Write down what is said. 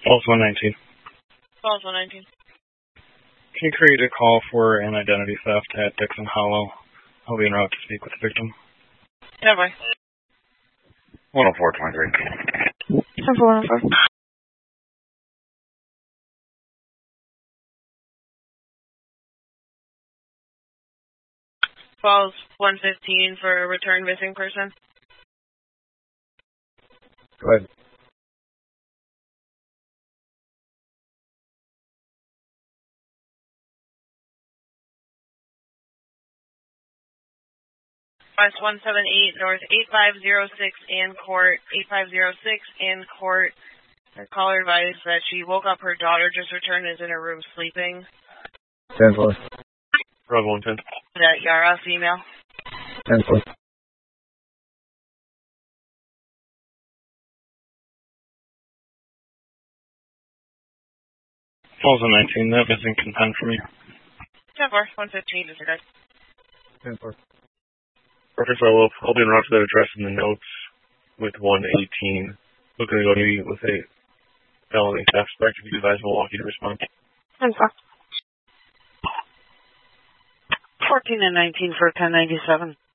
Falls 119. Falls 119. Can you create a call for an identity theft at Dixon Hollow? I'll be en route to speak with the victim. Yeah, boy. 10423. 104. Falls 115 for a return missing person. Go ahead. West 178 North 8506 in court. 8506 in court. The caller advised that she woke up, her daughter just returned, is in her room sleeping. 10-4. Road 110. That Yara female. 10-4. Falls 119. That missing consent for me. 10-4. 115 is good. 10-4. Perfect. So I'll be en route to that address in the notes with 118. Looking to go to meet with a felony theft suspect. If you advise Milwaukee to respond. 10-4. 14 and 19 for 1097.